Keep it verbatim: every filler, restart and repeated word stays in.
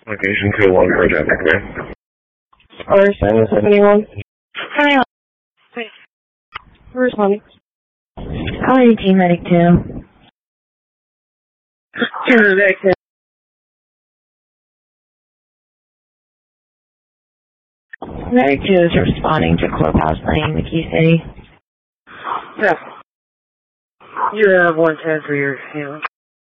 Location two one for traffic, man. R seven seventy-one. Hi, wait. Where's honey? Call eighteen medic two. Turn back to Medic two is responding to Clubhouse Lane, McKee City. yeah. You have one ten for your handling.